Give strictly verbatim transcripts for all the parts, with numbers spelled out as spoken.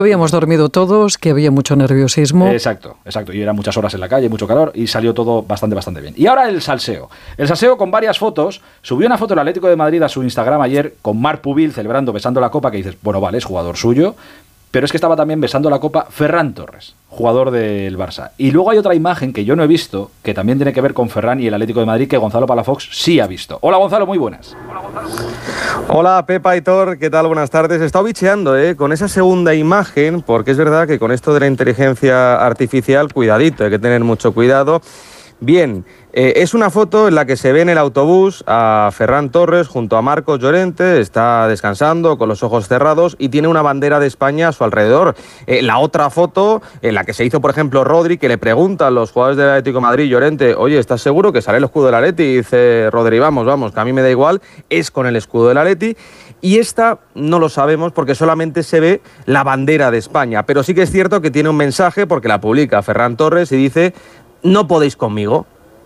Habíamos dormido todos, que había mucho nerviosismo. Exacto, exacto. Y eran muchas horas en la calle, mucho calor, y salió todo bastante, bastante bien. Y ahora el salseo. El salseo con varias fotos. Subió una foto el Atlético de Madrid a su Instagram ayer con Marc Pubil celebrando, besando la copa, que dices, bueno, vale, es jugador suyo. Pero es que estaba también besando la copa Ferran Torres, jugador del Barça. Y luego hay otra imagen que yo no he visto, que también tiene que ver con Ferran y el Atlético de Madrid, que Gonzalo Palafox sí ha visto. Hola Gonzalo, muy buenas. Hola Gonzalo. Hola Pepa y Thor, ¿qué tal? Buenas tardes. He estado bicheando ¿eh? con esa segunda imagen, porque es verdad que con esto de la inteligencia artificial, cuidadito, hay que tener mucho cuidado. Bien, eh, es una foto en la que se ve en el autobús a Ferran Torres junto a Marcos Llorente, está descansando con los ojos cerrados y tiene una bandera de España a su alrededor. Eh, la otra foto, en la que se hizo, por ejemplo, Rodri, que le pregunta a los jugadores del Atlético de Madrid, Llorente, oye, ¿estás seguro que sale el escudo del Atleti? Y dice Rodri, vamos, vamos, que a mí me da igual, es con el escudo del Atleti. Y esta no lo sabemos porque solamente se ve la bandera de España, pero sí que es cierto que tiene un mensaje porque la publica Ferran Torres y dice, no podéis conmigo.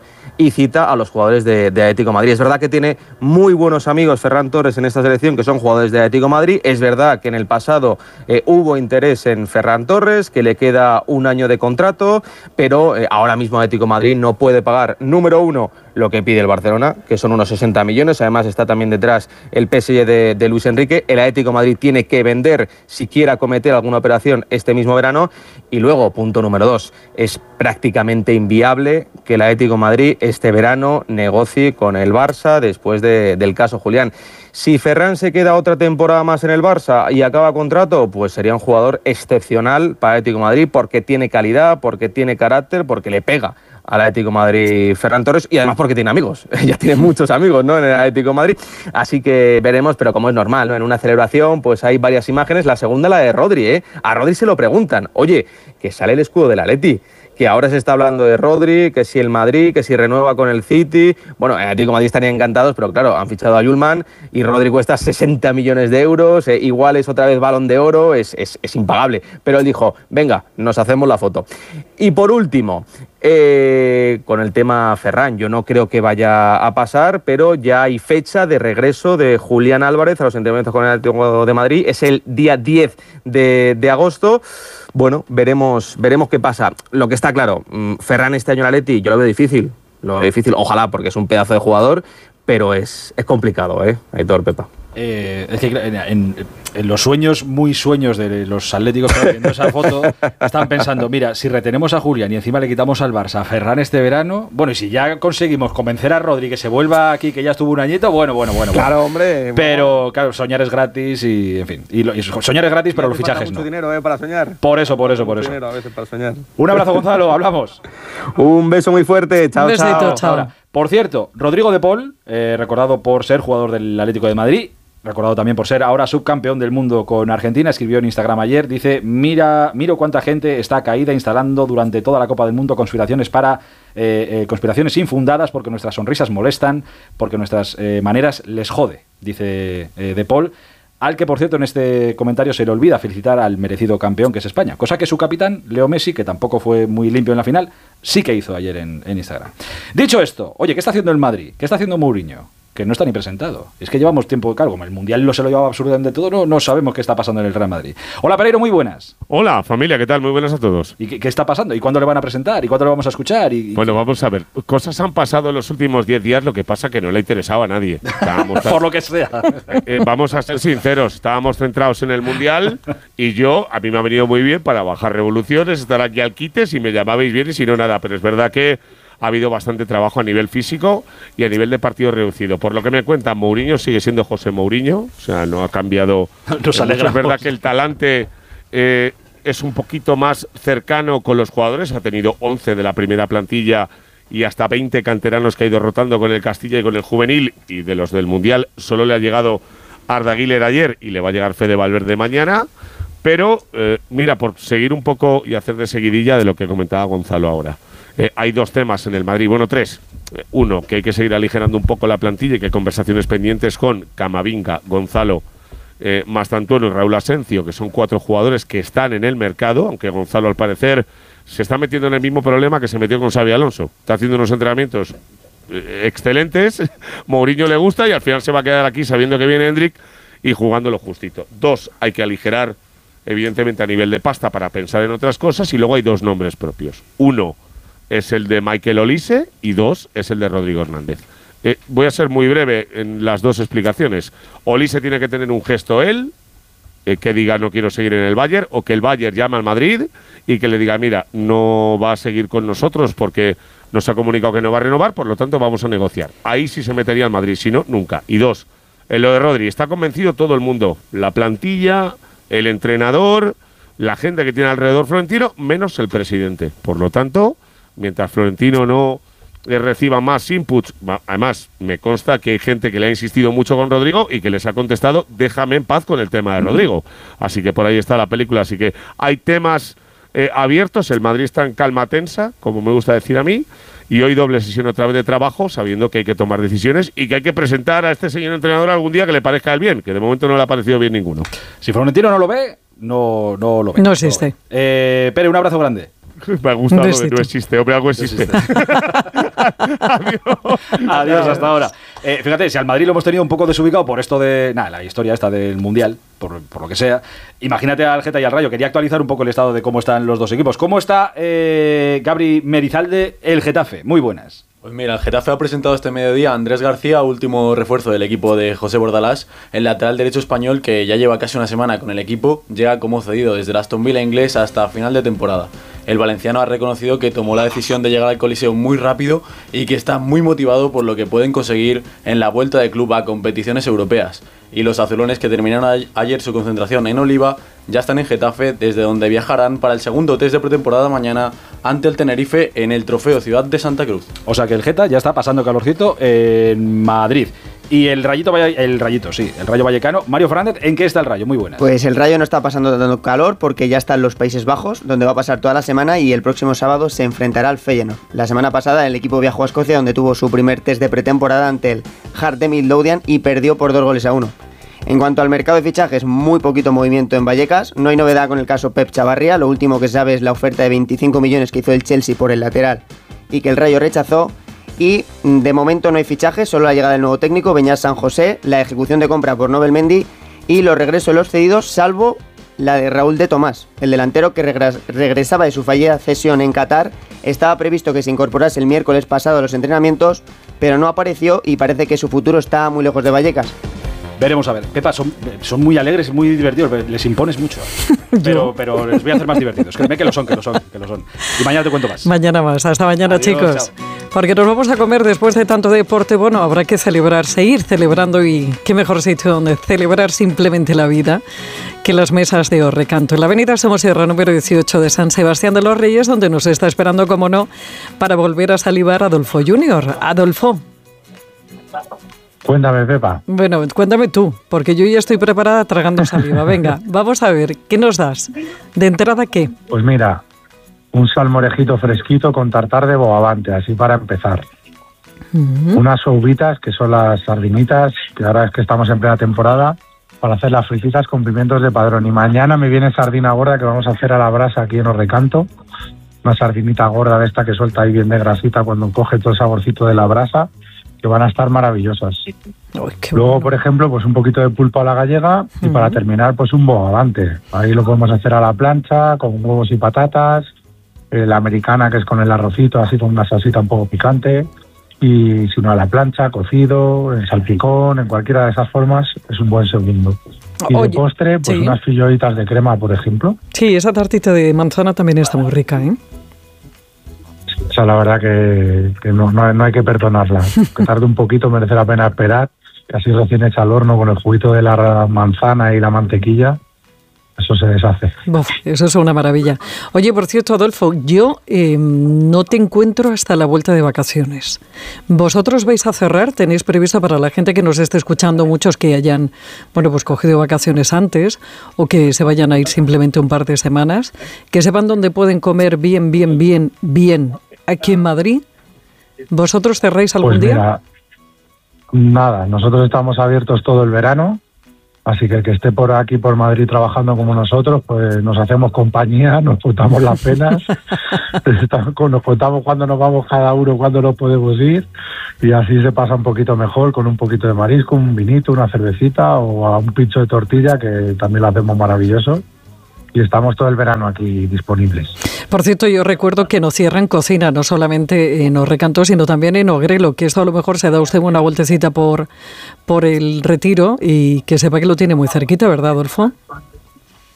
Y cita a los jugadores de, de Atlético de Madrid. Es verdad que tiene muy buenos amigos Ferran Torres en esta selección, que son jugadores de Atlético de Madrid. Es verdad que en el pasado eh, hubo interés en Ferran Torres, que le queda un año de contrato, pero eh, ahora mismo Atlético de Madrid no puede pagar, número uno, lo que pide el Barcelona, que son unos sesenta millones. Además está también detrás el P S G de, de Luis Enrique. El Atlético de Madrid tiene que vender si quiere acometer alguna operación este mismo verano. Y luego, punto número dos, es prácticamente inviable que el Atlético de Madrid este verano negocie con el Barça después de, del caso Julián. Si Ferran se queda otra temporada más en el Barça y acaba contrato, pues sería un jugador excepcional para el Atlético de Madrid porque tiene calidad, porque tiene carácter, porque le pega al Atlético de Madrid Ferran Torres y además porque tiene amigos, ya tiene muchos amigos, ¿no?, en el Atlético de Madrid, así que veremos, pero como es normal, ¿no?, en una celebración pues hay varias imágenes. La segunda, la de Rodri, ¿eh? A Rodri se lo preguntan, oye, que sale el escudo del Atleti, que ahora se está hablando de Rodri, que si el Madrid, que si renueva con el City. Bueno, el Atlético de Madrid estarían encantados, pero claro, han fichado a Yulman y Rodri cuesta sesenta millones de euros, eh, igual es otra vez Balón de Oro, es, es, es impagable. Pero él dijo, venga, nos hacemos la foto. Y por último, eh, con el tema Ferran, yo no creo que vaya a pasar, pero ya hay fecha de regreso de Julián Álvarez a los entrenamientos con el Atlético de Madrid. Es el día diez de, de agosto. Bueno, veremos, veremos qué pasa. Lo que está claro, Ferran este año en Atleti, yo lo veo difícil. Lo veo difícil, ojalá, porque es un pedazo de jugador, pero es, es complicado, ¿eh? Aitor, Pepa. Eh, es que en, en, en los sueños, muy sueños de los atléticos que viendo esa foto, están pensando, mira, si retenemos a Julián y encima le quitamos al Barça a Ferran este verano, bueno, y si ya conseguimos convencer a Rodri que se vuelva aquí, que ya estuvo un añito, bueno, bueno, bueno. Claro, bueno. hombre. Pero, bueno. claro, soñar es gratis y, en fin, y, lo, y soñar es gratis, pero los fichajes mucho no. dinero, ¿eh?, para soñar. Por eso, por eso, por mucho eso. Dinero a veces para soñar. Un abrazo, Gonzalo, hablamos. Un beso muy fuerte, chao, Un besito, chao. chao. Ahora, por cierto, Rodrigo de Paul, eh, recordado por ser jugador del Atlético de Madrid, recordado también por ser ahora subcampeón del mundo con Argentina, escribió en Instagram ayer, dice, mira, miro cuánta gente está caída instalando durante toda la Copa del Mundo conspiraciones para eh, eh, conspiraciones infundadas porque nuestras sonrisas molestan, porque nuestras eh, maneras les jode, dice eh, De Paul, al que por cierto en este comentario se le olvida felicitar al merecido campeón que es España, cosa que su capitán, Leo Messi, que tampoco fue muy limpio en la final, sí que hizo ayer en, en Instagram. Dicho esto, oye, ¿qué está haciendo el Madrid? ¿Qué está haciendo Mourinho? Que no está ni presentado. Es que llevamos tiempo de cargo. Como el Mundial lo se lo llevaba absolutamente todo, no, no sabemos qué está pasando en el Real Madrid. Hola, Pereiro, muy buenas. Hola, familia, ¿qué tal? Muy buenas a todos. ¿Y qué, qué está pasando? ¿Y cuándo le van a presentar? ¿Y cuándo lo vamos a escuchar? ¿Y, y bueno, vamos a ver. Cosas han pasado en los últimos diez días, lo que pasa que no le interesaba a nadie. Por lo que sea. Eh, vamos a ser sinceros, estábamos centrados en el Mundial y yo, a mí me ha venido muy bien para bajar revoluciones, estar aquí al quite, si me llamabais bien y si no, nada. Pero es verdad que ha habido bastante trabajo a nivel físico y a nivel de partido reducido. Por lo que me cuentan, Mourinho sigue siendo José Mourinho, o sea, no ha cambiado. Nos alegramos. Es verdad que el talante eh, es un poquito más cercano con los jugadores, ha tenido once de la primera plantilla y hasta veinte canteranos que ha ido rotando con el Castilla y con el juvenil, y de los del Mundial solo le ha llegado Arda Güler ayer y le va a llegar Fede Valverde mañana. Pero, eh, mira, por seguir un poco y hacer de seguidilla de lo que comentaba Gonzalo ahora. Eh, hay dos temas en el Madrid, bueno, tres. Eh, uno, que hay que seguir aligerando un poco la plantilla y que hay conversaciones pendientes con Camavinga, Gonzalo, eh, Mastantuono y Raúl Asencio, que son cuatro jugadores que están en el mercado, aunque Gonzalo al parecer se está metiendo en el mismo problema que se metió con Xabi Alonso. Está haciendo unos entrenamientos eh, excelentes, Mourinho le gusta y al final se va a quedar aquí sabiendo que viene Hendrik y jugando lo justito. Dos, hay que aligerar evidentemente a nivel de pasta para pensar en otras cosas, y luego hay dos nombres propios. Uno es el de Michael Olise y dos es el de Rodrigo Hernández. Eh, voy a ser muy breve en las dos explicaciones. Olise tiene que tener un gesto él, eh, que diga no quiero seguir en el Bayern, o que el Bayern llame al Madrid y que le diga mira, no va a seguir con nosotros porque nos ha comunicado que no va a renovar, por lo tanto vamos a negociar. Ahí sí se metería al Madrid, si no, nunca. Y dos, en lo de Rodri, está convencido todo el mundo, la plantilla, el entrenador, la gente que tiene alrededor Florentino, menos el presidente. Por lo tanto, mientras Florentino no eh, reciba más inputs, además me consta que hay gente que le ha insistido mucho con Rodrigo y que les ha contestado, déjame en paz con el tema de Rodrigo. Así que por ahí está la película. Así que hay temas eh, abiertos, el Madrid está en calma tensa, como me gusta decir a mí, y hoy doble sesión otra vez de trabajo, sabiendo que hay que tomar decisiones y que hay que presentar a este señor entrenador algún día que le parezca el bien, que de momento no le ha parecido bien ninguno. Si Florentino no lo ve, no, no lo ve. No existe. Eh, Pere, un abrazo grande. Me ha gustado lo de no existe, hombre, algo existe. No existe. Adiós. Adiós, hasta ahora. Eh, fíjate, si al Madrid lo hemos tenido un poco desubicado por esto de, nada, la historia esta del Mundial, por, por lo que sea, imagínate al Geta y al Rayo. Quería actualizar un poco el estado de cómo están los dos equipos. ¿Cómo está eh, Gabri Merizalde, el Getafe? Muy buenas. Pues mira, el Getafe ha presentado este mediodía a Andrés García, último refuerzo del equipo de José Bordalás, el lateral derecho español que ya lleva casi una semana con el equipo, llega como cedido desde el Aston Villa inglés hasta final de temporada. El valenciano ha reconocido que tomó la decisión de llegar al Coliseo muy rápido y que está muy motivado por lo que pueden conseguir en la vuelta del club a competiciones europeas. Y los azulones, que terminaron ayer su concentración en Oliva, ya están en Getafe, desde donde viajarán para el segundo test de pretemporada mañana ante el Tenerife en el Trofeo Ciudad de Santa Cruz. O sea que el Geta ya está pasando calorcito en Madrid. Y el Rayito, Valle, el Rayito, sí, el Rayo Vallecano. Mario Fernández, ¿en qué está el Rayo? Muy buenas. Pues el Rayo no está pasando tanto calor porque ya está en los Países Bajos, donde va a pasar toda la semana, y el próximo sábado se enfrentará al Feyenoord. La semana pasada el equipo viajó a Escocia, donde tuvo su primer test de pretemporada ante el Heart de Midlothian y perdió por dos goles a uno. En cuanto al mercado de fichajes, muy poquito movimiento en Vallecas. No hay novedad con el caso Pep Chavarría. Lo último que se sabe es la oferta de veinticinco millones que hizo el Chelsea por el lateral y que el Rayo rechazó. Y de momento no hay fichajes, solo la llegada del nuevo técnico, Beñat San José, la ejecución de compra por Nobel Mendy y los regresos de los cedidos, salvo la de Raúl de Tomás. El delantero, que regres- regresaba de su fallida cesión en Qatar, estaba previsto que se incorporase el miércoles pasado a los entrenamientos, pero no apareció y parece que su futuro está muy lejos de Vallecas. Veremos a ver. Pepa, son, son muy alegres y muy divertidos, pero les impones mucho. Pero, pero les voy a hacer más divertidos. Créeme que lo son, que lo son, que lo son. Y mañana te cuento más. Mañana más. Hasta mañana, Adiós, chicos. chao. Porque nos vamos a comer después de tanto deporte. Bueno, habrá que celebrar, seguir celebrando, y qué mejor sitio donde celebrar simplemente la vida que las mesas de Recanto. En la avenida Somosierra número dieciocho de San Sebastián de los Reyes, donde nos está esperando, como no, para volver a salivar Adolfo Junior. Adolfo. Cuéntame, Pepa. Bueno, cuéntame tú, porque yo ya estoy preparada tragando saliva. Venga, vamos a ver, ¿qué nos das? ¿De entrada qué? Pues mira, un salmorejito fresquito con tartar de bogavante, así para empezar. Uh-huh. Unas uvitas, que son las sardinitas, que ahora es que estamos en plena temporada, para hacer las frititas con pimientos de Padrón. Y mañana me viene sardina gorda que vamos a hacer a la brasa aquí en Recanto. Una sardinita gorda de esta que suelta ahí bien de grasita cuando coge todo el saborcito de la brasa, que van a estar maravillosas. Uy, Luego, bueno. por ejemplo, pues un poquito de pulpo a la gallega, uh-huh. y para terminar, pues un bogavante. Ahí lo podemos hacer a la plancha, con huevos y patatas, eh, la americana, que es con el arrocito, así con una salsita un poco picante, y si no a la plancha, cocido, en salpicón, en cualquiera de esas formas, es un buen segundo. Y Oye, de postre, pues sí. unas fillolitas de crema, por ejemplo. Sí, esa tartita de manzana también está muy rica, ¿eh? O sea, la verdad que, que no, no, no hay que perdonarla. Que tarde un poquito, merece la pena esperar. Casi recién hecha al horno con el juguito de la manzana y la mantequilla, eso se deshace. Uf, eso es una maravilla. Oye, por cierto, Adolfo, yo eh, no te encuentro hasta la vuelta de vacaciones. ¿Vosotros vais a cerrar? ¿Tenéis previsto, para la gente que nos esté escuchando, muchos que hayan, bueno, pues cogido vacaciones antes o que se vayan a ir simplemente un par de semanas, que sepan dónde pueden comer bien, bien, bien, bien aquí en Madrid? ¿Vosotros cerráis algún pues mira, día? Nada, nosotros estamos abiertos todo el verano. Así que el que esté por aquí, por Madrid, trabajando como nosotros, pues nos hacemos compañía, nos contamos las penas, nos contamos cuándo nos vamos cada uno, cuándo nos podemos ir, y así se pasa un poquito mejor, con un poquito de marisco, un vinito, una cervecita o a un pincho de tortilla, que también lo hacemos maravilloso. y estamos todo el verano aquí disponibles. Por cierto, yo recuerdo que no cierran cocina, no solamente en Os-Recanto, sino también en Ogrelo, que esto a lo mejor se da usted una vueltecita por, por el Retiro y que sepa que lo tiene muy cerquita, ¿verdad, Adolfo?